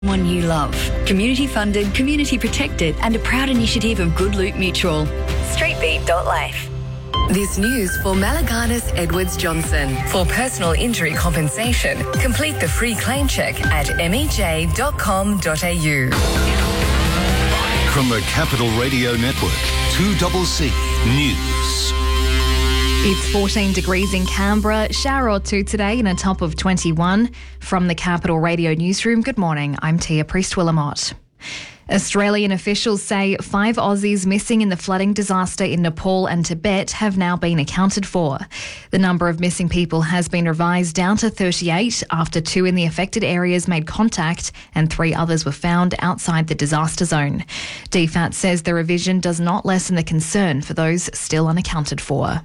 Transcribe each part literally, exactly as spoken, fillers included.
One you love. Community funded, community protected, and a proud initiative of Good Loop Mutual. streetbeat dot life. This news for Malaganas Edwards Johnson. For personal injury compensation, complete the free claim check at m e j dot com dot a u. From the Capital Radio Network, two C C News. It's fourteen degrees in Canberra, shower or two today and a top of twenty-one. From the Capital Radio Newsroom, good morning, I'm Tia Priest-Willamott. Australian officials say five Aussies missing in the flooding disaster in Nepal and Tibet have now been accounted for. The number of missing people has been revised down to thirty-eight after two in the affected areas made contact and three others were found outside the disaster zone. D FAT says the revision does not lessen the concern for those still unaccounted for.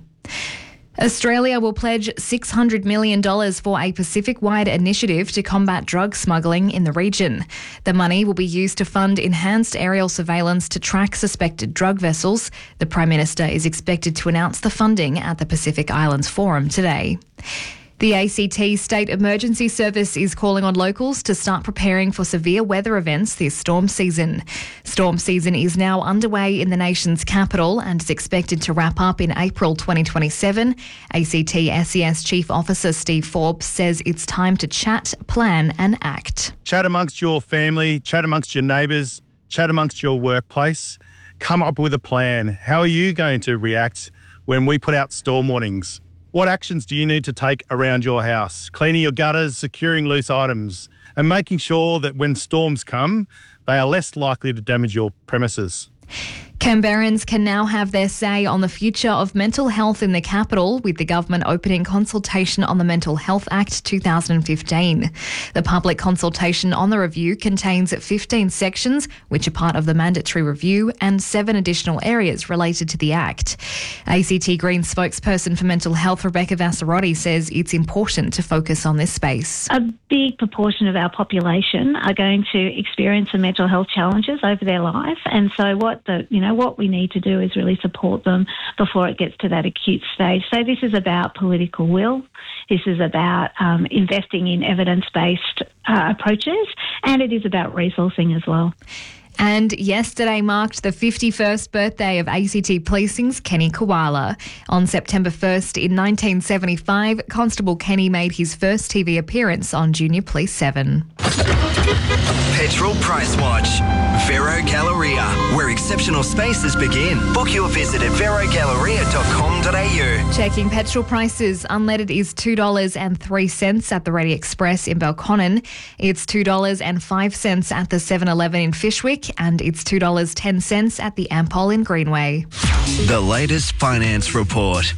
Australia will pledge six hundred million dollars for a Pacific-wide initiative to combat drug smuggling in the region. The money will be used to fund enhanced aerial surveillance to track suspected drug vessels. The Prime Minister is expected to announce the funding at the Pacific Islands Forum today. The A C T State Emergency Service is calling on locals to start preparing for severe weather events this storm season. Storm season is now underway in the nation's capital and is expected to wrap up in April twenty twenty-seven. A C T S E S Chief Officer Steve Forbes says it's time to chat, plan and act. Chat amongst your family, chat amongst your neighbours, chat amongst your workplace. Come up with a plan. How are you going to react when we put out storm warnings? What actions do you need to take around your house? Cleaning your gutters, securing loose items, and making sure that when storms come, they are less likely to damage your premises. Canberrans can now have their say on the future of mental health in the capital, with the government opening consultation on the Mental Health Act two thousand fifteen. The public consultation on the review contains fifteen sections, which are part of the mandatory review, and seven additional areas related to the Act. A C T Greens spokesperson for mental health, Rebecca Vassarotti, says it's important to focus on this space. A big proportion of our population are going to experience some mental health challenges over their life, and so what the you know what we need to do is really support them before it gets to that acute stage. So this is about political will. This is about um, investing in evidence-based uh, approaches, and it is about resourcing as well. And yesterday marked the fifty-first birthday of A C T Policing's Kenny Koala. On September first in nineteen seventy-five, Constable Kenny made his first T V appearance on Junior Police seven. Petrol Price Watch. Vero Galleria, where exceptional spaces begin. Book your visit at vero galleria dot com dot a u. Checking petrol prices, unleaded is two dollars and three cents at the Ready Express in Belconnen. It's two dollars and five cents at the seven eleven in Fyshwick, and it's two dollars and ten cents at the Ampol in Greenway. The latest finance report.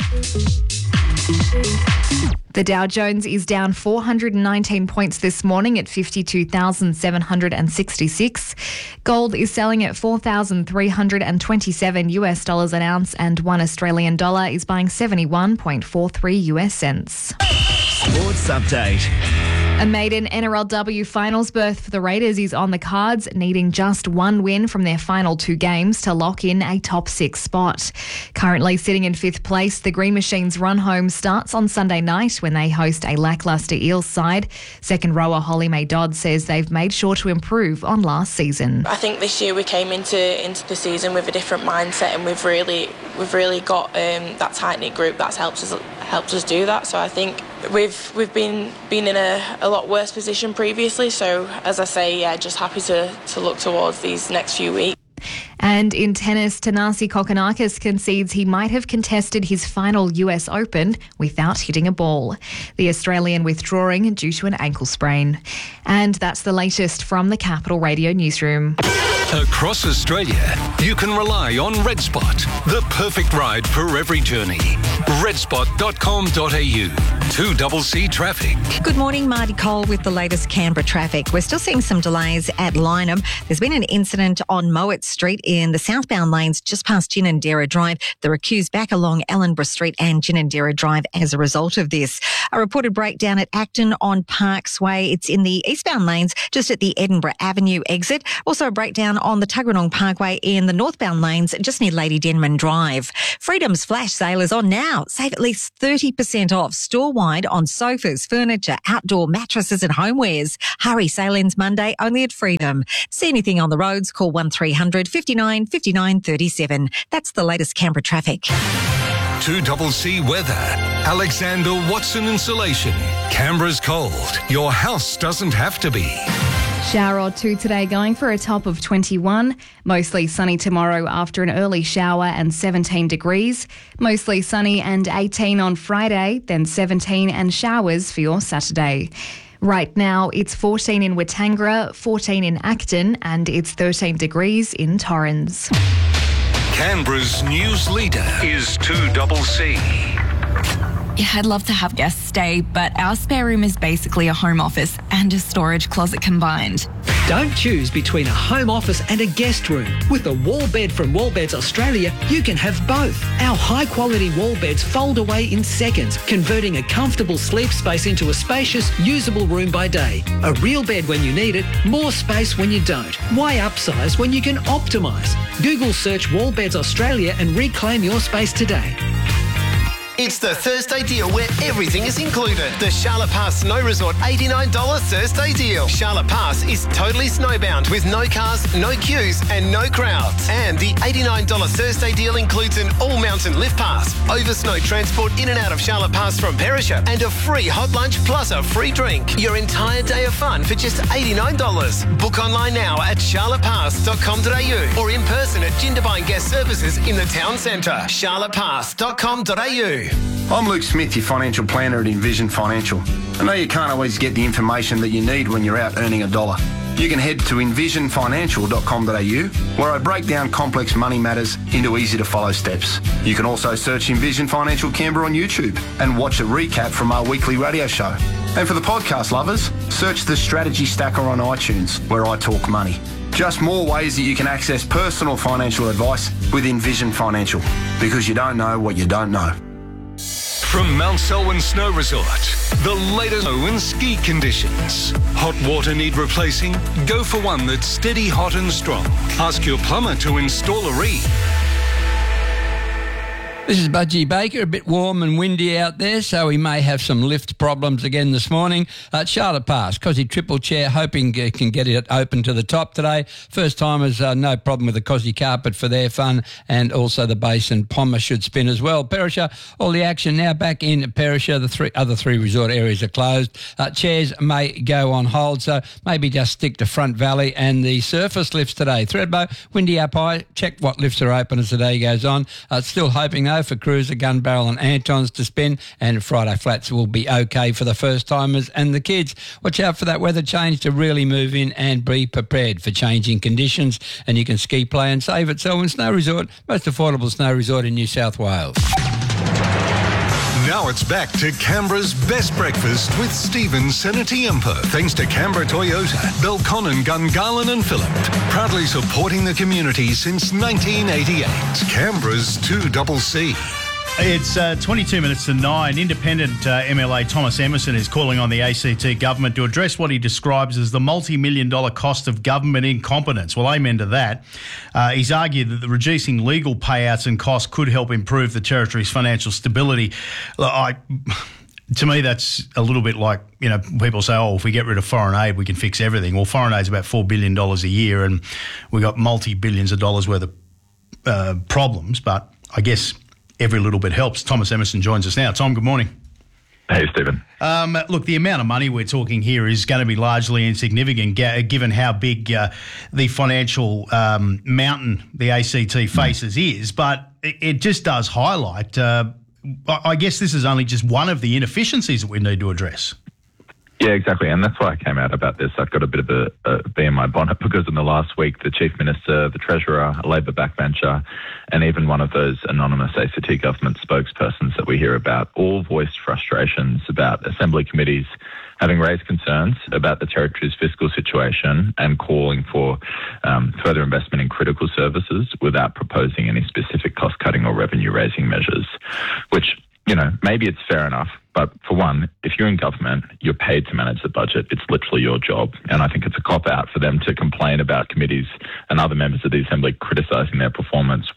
The Dow Jones is down four hundred nineteen points this morning at fifty-two thousand seven hundred sixty-six. Gold is selling at four thousand three hundred twenty-seven U S dollars an ounce, and one Australian dollar is buying seventy-one point four three U S cents. Sports update. A maiden N R L W finals berth for the Raiders is on the cards, needing just one win from their final two games to lock in a top six spot. Currently sitting in fifth place, the Green Machines' run home starts on Sunday night when they host a lacklustre Eels side. Second rower Holly May Dodd says they've made sure to improve on last season. I think this year we came into into the season with a different mindset, and we've really we've really got um, that tight knit group that's helped us helped us do that. So I think we've we've been been in a, a lot worse position previously. So as I say, yeah, just happy to to look towards these next few weeks. And in tennis, Thanasi Kokkinakis concedes he might have contested his final U S Open without hitting a ball. The Australian withdrawing due to an ankle sprain. And that's the latest from the Capital Radio Newsroom. Across Australia, you can rely on RedSpot, the perfect ride for every journey. red spot dot com dot a u. two C C traffic. Good morning, Marty Cole with the latest Canberra traffic. We're still seeing some delays at Lynham. There's been an incident on Mowat Street in the southbound lanes just past Ginninderra Drive. There are queues back along Ellenborough Street and Ginninderra Drive as a result of this. A reported breakdown at Acton on Parks Way. It's in the eastbound lanes just at the Edinburgh Avenue exit. Also a breakdown on the Tuggeranong Parkway in the northbound lanes just near Lady Denman Drive. Freedom's flash sale is on now. Save at least thirty percent off store store-wide on sofas, furniture, outdoor mattresses and homewares. Hurry, sale ends Monday only at Freedom. See anything on the roads, call one three hundred fifty-nine fifty-nine thirty-seven. That's the latest Canberra traffic. two C C weather. Alexander Watson Insulation. Canberra's cold. Your house doesn't have to be. Shower or two today, going for a top of twenty-one. Mostly sunny tomorrow after an early shower and seventeen degrees. Mostly sunny and eighteen on Friday, then seventeen and showers for your Saturday. Right now, it's fourteen in Wittangra, fourteen in Acton, and it's thirteen degrees in Torrens. Canberra's news leader is two C C. Yeah, I'd love to have guests stay, but our spare room is basically a home office and a storage closet combined. Don't choose between a home office and a guest room. With a wall bed from Wallbeds Australia, you can have both. Our high-quality wall beds fold away in seconds, converting a comfortable sleep space into a spacious, usable room by day. A real bed when you need it, more space when you don't. Why upsize when you can optimise? Google search Wallbeds Australia and reclaim your space today. It's the Thursday deal where everything is included. The Charlotte Pass Snow Resort eighty-nine dollars Thursday deal. Charlotte Pass is totally snowbound with no cars, no queues and no crowds. And the eighty-nine dollars Thursday deal includes an all-mountain lift pass, over snow transport in and out of Charlotte Pass from Perisher, and a free hot lunch plus a free drink. Your entire day of fun for just eighty-nine dollars. Book online now at charlotte pass dot com dot a u or in person at Jindabyne Guest Services in the town centre. charlotte pass dot com dot a u. I'm Luke Smith, your financial planner at Envision Financial. I know you can't always get the information that you need when you're out earning a dollar. You can head to envision financial dot com dot a u, where I break down complex money matters into easy-to-follow steps. You can also search Envision Financial Canberra on YouTube and watch a recap from our weekly radio show. And for the podcast lovers, search the Strategy Stacker on iTunes, where I talk money. Just more ways that you can access personal financial advice with Envision Financial, because you don't know what you don't know. From Mount Selwyn Snow Resort, the latest snow and ski conditions. Hot water need replacing? Go for one that's steady, hot and strong. Ask your plumber to install a reed. This is Budgie Baker. A bit warm and windy out there, so we may have some lift problems again this morning. Uh, Charlotte Pass, Cosy Triple Chair, hoping uh, can get it open to the top today. First timers, uh, no problem with the Cosy carpet for their fun, and also the base and Pommer should spin as well. Perisher, all the action now back in Perisher. The three other three resort areas are closed. Uh, chairs may go on hold, so maybe just stick to Front Valley and the surface lifts today. Thredbo, windy up high. Check what lifts are open as the day goes on. Uh, still hoping though for Cruiser, Gun Barrel and Antons to spin, and Friday flats will be okay for the first timers and the kids. Watch out for that weather change to really move in and be prepared for changing conditions, and you can ski, play and save at Selwyn Snow Resort, most affordable snow resort in New South Wales. Now it's back to Canberra's best breakfast with Stephen Senatiempo. Thanks to Canberra Toyota, Belconnen, Gungahlin and Phillip. Proudly supporting the community since nineteen eighty-eight. Canberra's two C C. It's uh, twenty-two minutes to nine. Independent uh, M L A Thomas Emerson is calling on the A C T government to address what he describes as the multi-million dollar cost of government incompetence. Well, amen to that. Uh, he's argued that the reducing legal payouts and costs could help improve the territory's financial stability. I... To me, that's a little bit like, you know, people say, oh, if we get rid of foreign aid, we can fix everything. Well, foreign aid's about four billion dollars a year, and we've got multi-billions of dollars worth of uh, problems, but I guess every little bit helps. Thomas Emerson joins us now. Tom, good morning. Hey, Stephen. Um, look, the amount of money we're talking here is going to be largely insignificant g- given how big uh, the financial um, mountain the A C T faces mm. is, but it, it just does highlight... Uh, I guess this is only just one of the inefficiencies that we need to address. Yeah, exactly. And that's why I came out about this. I've got a bit of a, a bee in my bonnet because in the last week, the Chief Minister, the Treasurer, a Labor backbencher, and even one of those anonymous A C T government spokespersons that we hear about all voiced frustrations about Assembly committees having raised concerns about the Territory's fiscal situation and calling for um, further investment in critical services without proposing any specific cost-cutting or revenue-raising measures, which, you know, maybe it's fair enough. But for one, if you're in government, you're paid to manage the budget. It's literally your job. And I think it's a cop-out for them to complain about committees and other members of the Assembly criticising their performance while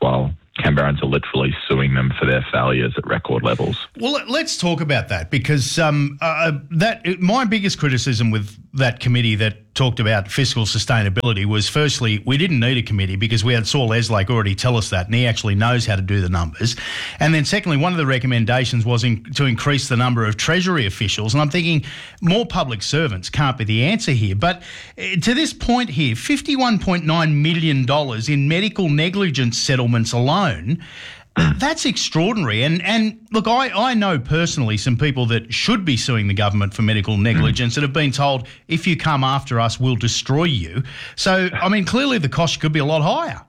Canberrans are literally suing them for their failures at record levels. Well, let's talk about that because um, uh, that my biggest criticism with that committee that talked about fiscal sustainability was, firstly, we didn't need a committee because we had Saul Eslake already tell us that, and he actually knows how to do the numbers. And then secondly, one of the recommendations was in, to increase the number of Treasury officials. And I'm thinking more public servants can't be the answer here. But uh, to this point here, fifty-one point nine million dollars in medical negligence settlements alone, that's extraordinary. And and look, I, I know personally some people that should be suing the government for medical negligence that have been told, if you come after us, we'll destroy you. So, I mean, clearly the cost could be a lot higher.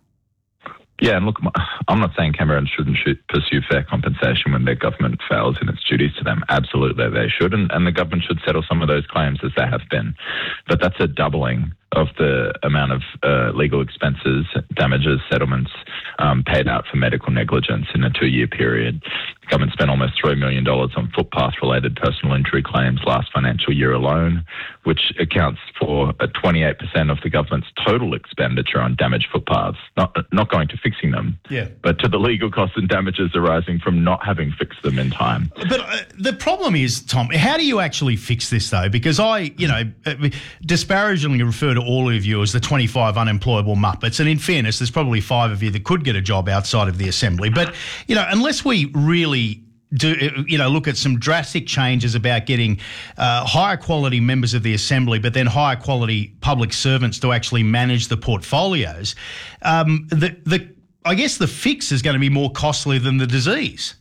Yeah, and look, I'm not saying Canberrans shouldn't shoot, pursue fair compensation when their government fails in its duties to them. Absolutely, they should, and, and the government should settle some of those claims as they have been. But that's a doubling of the amount of uh, legal expenses, damages, settlements um, paid out for medical negligence in a two-year period. The government spent almost three million dollars on footpath-related personal injury claims last financial year alone, which accounts for uh, twenty-eight percent of the government's total expenditure on damaged footpaths, not, not going to fixing them, yeah. but to the legal costs and damages arising from not having fixed them in time. But uh, the problem is, Tom, how do you actually fix this, though? Because I, you know, disparagingly refer to all of you as the twenty-five unemployable muppets, and in fairness, there's probably five of you that could get a job outside of the Assembly. But, you know, unless we really do, you know, look at some drastic changes about getting uh, higher quality members of the Assembly, but then higher quality public servants to actually manage the portfolios, um, the, the, I guess the fix is going to be more costly than the disease.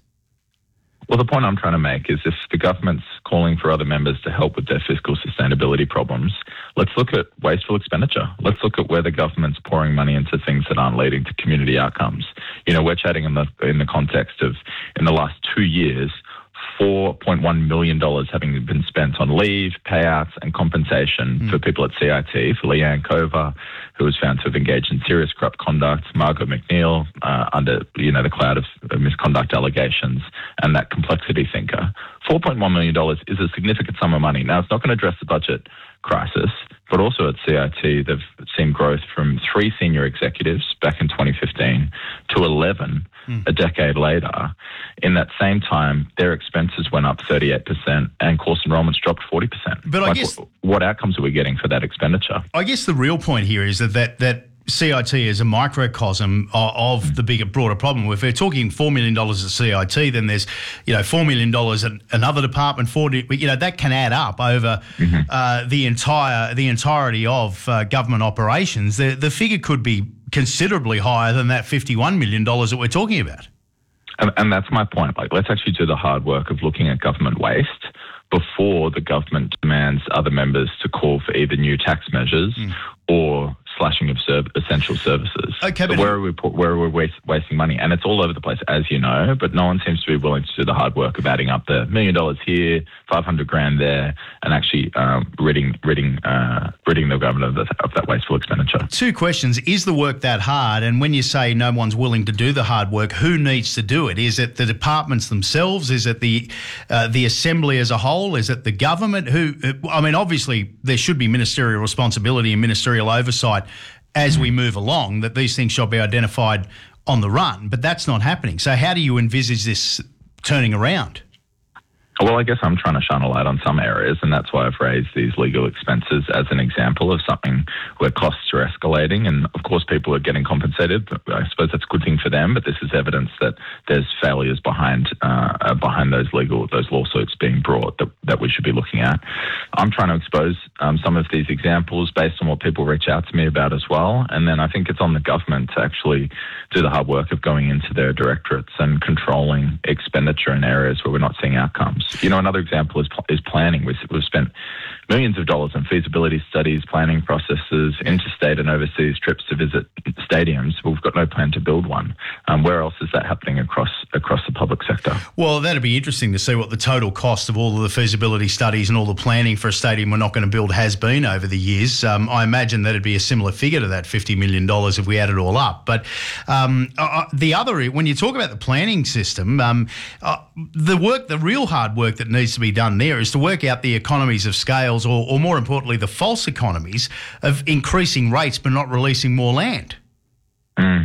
Well, the point I'm trying to make is if the government's calling for other members to help with their fiscal sustainability problems, let's look at wasteful expenditure. Let's look at where the government's pouring money into things that aren't leading to community outcomes. You know, we're chatting in the in the context of, in the last two years, four point one million dollars having been spent on leave, payouts and compensation mm. for people at C I T, for Leanne Cover, who was found to have engaged in serious corrupt conduct, Margaret McNeil, uh, under, you know, the cloud of misconduct allegations, and that complexity thinker. four point one million dollars is a significant sum of money. Now, it's not going to address the budget crisis, but also at C I T, they've seen growth from three senior executives back in twenty fifteen to eleven mm. a decade later. In that same time, their expenses went up thirty-eight percent and course enrollments dropped forty percent. But like, I guess... What outcomes are we getting for that expenditure? I guess the real point here is that that... that C I T is a microcosm of, of the bigger, broader problem. If we're talking four million dollars at C I T, then there's, you know, four million dollars at another department, four, you know, that can add up over mm-hmm. uh, the entire, the entirety of uh, government operations. The, the figure could be considerably higher than that fifty-one million dollars that we're talking about. And, and that's my point. Like, let's actually do the hard work of looking at government waste before the government demands other members to call for either new tax measures mm. or slashing of serv- essential services. Okay, but so where are we where are we waste, wasting money? And it's all over the place, as you know. But no one seems to be willing to do the hard work of adding up the million dollars here, five hundred grand there, and actually um, ridding ridding uh, ridding the government of, the, of that wasteful expenditure. Two questions: is the work that hard? And when you say no one's willing to do the hard work, who needs to do it? Is it the departments themselves? Is it the uh, the Assembly as a whole? Is it the government? Who? I mean, obviously there should be ministerial responsibility and ministerial oversight as we move along, that these things shall be identified on the run, but that's not happening. So how do you envisage this turning around? Well, I guess I'm trying to shine a light on some areas, and that's why I've raised these legal expenses as an example of something where costs are escalating, and of course people are getting compensated. I suppose that's a good thing for them, but this is evidence that there's failures behind uh, behind those legal those lawsuits being brought that, that we should be looking at. I'm trying to expose um, some of these examples based on what people reach out to me about as well, and then I think it's on the government to actually do the hard work of going into their directorates and controlling expenditure in areas where we're not seeing outcomes. You know, another example is is planning. We've, we've spent millions of dollars on feasibility studies, planning processes, interstate and overseas trips to visit stadiums. We've got no plan to build one. Um, where else is that happening across across the public sector? Well, that'd be interesting to see what the total cost of all of the feasibility studies and all the planning for a stadium we're not going to build has been over the years. Um, I imagine that'd be a similar figure to that fifty million dollars if we add it all up. But um, uh, the other, when you talk about the planning system, um, uh, the work, the real hard work that needs to be done there is to work out the economies of scales, or, or more importantly, the false economies of increasing rates but not releasing more land. Mm.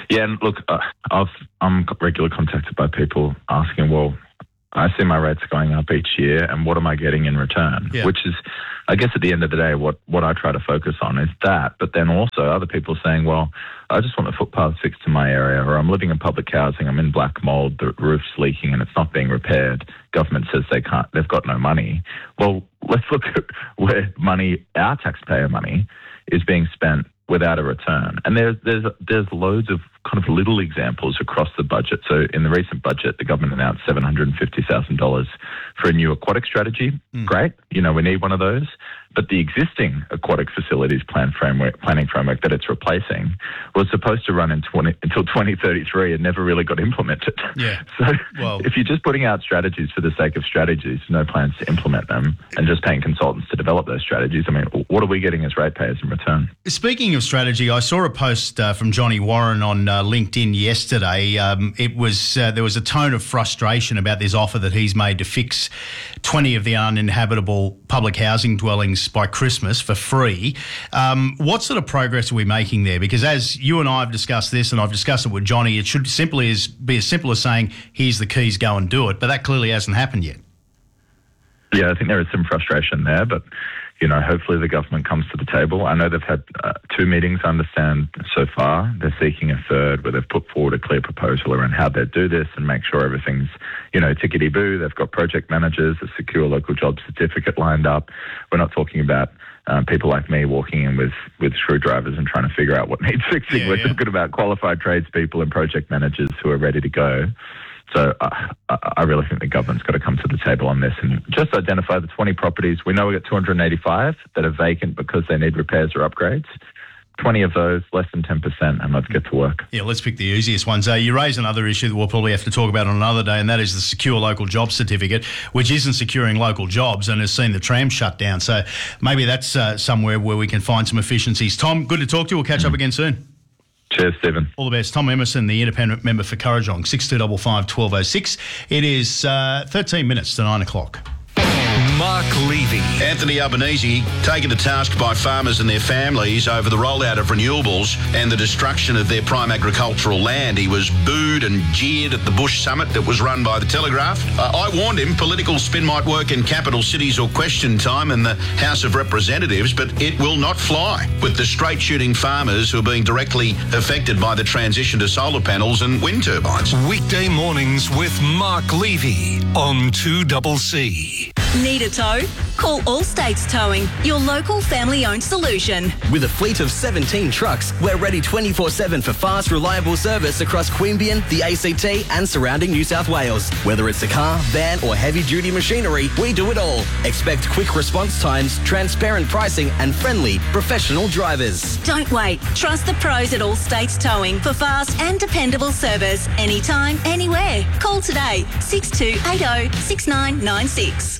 Yeah, and look, uh, I've, I'm regularly contacted by people asking, well, I see my rates going up each year, and what am I getting in return? Yeah. Which is, I guess at the end of the day, what, what I try to focus on is that. But then also other people saying, well, I just want a footpath fixed in my area, or I'm living in public housing, I'm in black mold, the roof's leaking and it's not being repaired. Government says they can't, they've got no money. Well, let's look at where money, our taxpayer money, is being spent without a return. And there's there's there's loads of kind of little examples across the budget. So in the recent budget, the government announced seven hundred fifty thousand dollars for a new aquatic strategy. Mm. Great. You know, we need one of those. But the existing aquatic facilities plan framework, planning framework that it's replacing was supposed to run in twenty, until twenty thirty-three and never really got implemented. Yeah. So well, if you're just putting out strategies for the sake of strategies, no plans to implement them, and just paying consultants to develop those strategies, I mean, what are we getting as ratepayers in return? Speaking of strategy, I saw a post uh, from Johnny Warren on uh, LinkedIn yesterday. Um, it was uh, there was a tone of frustration about this offer that he's made to fix twenty of the uninhabitable public housing dwellings by Christmas for free. Um, what sort of progress are we making there? Because as you and I have discussed this, and I've discussed it with Johnny, it should simply as, be as simple as saying, here's the keys, go and do it. But that clearly hasn't happened yet. Yeah, I think there is some frustration there, but you know, hopefully the government comes to the table. I know they've had uh, two meetings, I understand, so far. They're seeking a third where they've put forward a clear proposal around how they do this and make sure everything's, you know, tickety-boo. They've got project managers, a secure local job certificate lined up. We're not talking about um, people like me walking in with, with screwdrivers and trying to figure out what needs fixing. Yeah, We're yeah. talking about qualified tradespeople and project managers who are ready to go. So uh, I really think the government's got to come to the table on this and just identify the twenty properties. We know we've got two hundred eighty-five that are vacant because they need repairs or upgrades. twenty of those, less than ten percent, and let's get to work. Yeah, let's pick the easiest ones. Uh, you raise another issue that we'll probably have to talk about on another day, and that is the secure local job certificate, which isn't securing local jobs and has seen the tram shut down. So maybe that's uh, somewhere where we can find some efficiencies. Tom, good to talk to you. We'll catch up again soon. Cheers, Stephen. All the best. Tom Emerson, the independent member for Currajong, six two five five, one two oh six. It is uh, thirteen minutes to nine o'clock. Mark Levy. Anthony Albanese taken to task by farmers and their families over the rollout of renewables and the destruction of their prime agricultural land. He was booed and jeered at the Bush Summit that was run by the Telegraph. Uh, I warned him political spin might work in capital cities or question time in the House of Representatives, but it will not fly with the straight-shooting farmers who are being directly affected by the transition to solar panels and wind turbines. Weekday mornings with Mark Levy on two C C. Need a tow? Call All States Towing, your local family-owned solution. With a fleet of seventeen trucks, we're ready twenty-four seven for fast, reliable service across Queanbeyan, the A C T and surrounding New South Wales. Whether it's a car, van or heavy-duty machinery, we do it all. Expect quick response times, transparent pricing and friendly, professional drivers. Don't wait. Trust the pros at All States Towing for fast and dependable service anytime, anywhere. Call today, six two eight oh, six nine nine six.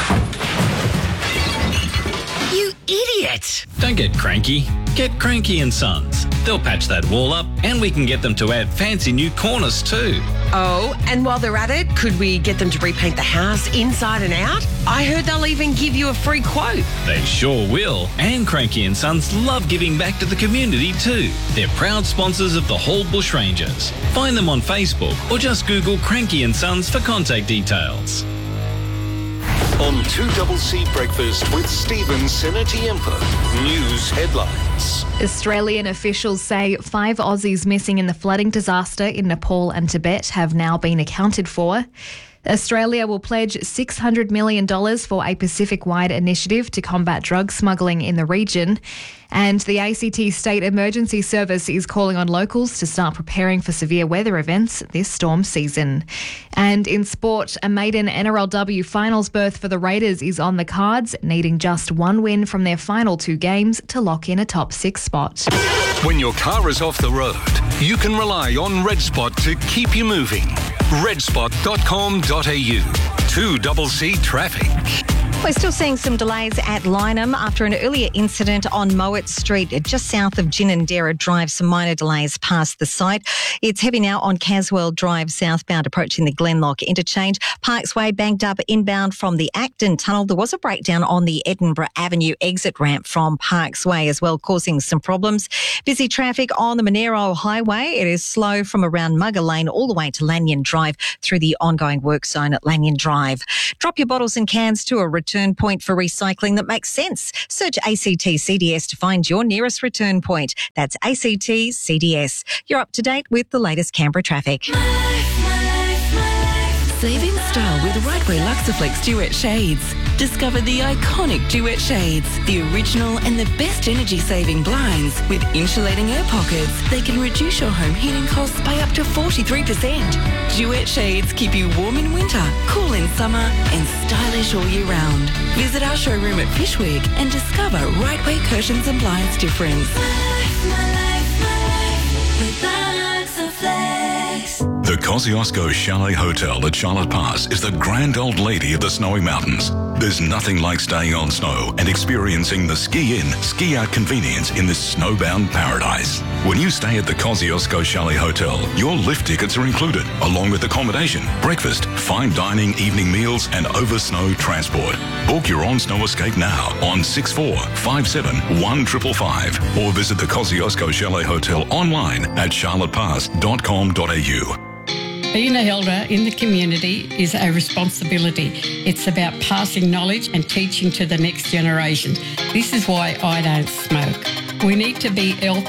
You idiot! Don't get cranky. Get Cranky and Sons. They'll patch that wall up and we can get them to add fancy new corners too. Oh, and while they're at it, could we get them to repaint the house inside and out? I heard they'll even give you a free quote. They sure will. And Cranky and Sons love giving back to the community too. They're proud sponsors of the Hall Bush Rangers. Find them on Facebook or just Google Cranky and Sons for contact details. On two C C Breakfast with Stephen Senatiempo. News headlines. Australian officials say five Aussies missing in the flooding disaster in Nepal and Tibet have now been accounted for. Australia will pledge six hundred million dollars for a Pacific-wide initiative to combat drug smuggling in the region. And the A C T State Emergency Service is calling on locals to start preparing for severe weather events this storm season. And in sport, a maiden N R L W finals berth for the Raiders is on the cards, needing just one win from their final two games to lock in a top six spot. When your car is off the road, you can rely on RedSpot to keep you moving. redspot dot com dot a u. two C C Traffic. We're still seeing some delays at Lynham after an earlier incident on Mowat Street, just south of Ginninderra Drive. Some minor delays past the site. It's heavy now on Caswell Drive southbound, approaching the Glenlock interchange. Parks Way banked up inbound from the Acton Tunnel. There was a breakdown on the Edinburgh Avenue exit ramp from Parks Way as well, causing some problems. Busy traffic on the Monero Highway. It is slow from around Mugger Lane all the way to Lanyon Drive through the ongoing work zone at Lanyon Drive. Drop your bottles and cans to a return point for recycling that makes sense. Search A C T C D S to find your nearest return point. That's A C T C D S. You're up to date with the latest Canberra traffic. Saving style with Right Way Luxaflex Duet Shades. Discover the iconic Duet Shades, the original and the best energy-saving blinds with insulating air pockets. They can reduce your home heating costs by up to forty-three percent. Duet Shades keep you warm in winter, cool in summer and stylish all year round. Visit our showroom at Fishwick and discover Right Way Curtains and Blinds difference. The Kosciuszko Chalet Hotel at Charlotte Pass is the grand old lady of the snowy mountains. There's nothing like staying on snow and experiencing the ski-in, ski-out convenience in this snowbound paradise. When you stay at the Kosciuszko Chalet Hotel, your lift tickets are included, along with accommodation, breakfast, fine dining, evening meals and over-snow transport. Book your on-snow escape now on six four five seven one five five five or visit the Kosciuszko Chalet Hotel online at charlotte pass dot com dot a u. Being an elder in the community is a responsibility. It's about passing knowledge and teaching to the next generation. This is why I don't smoke. We need to be healthy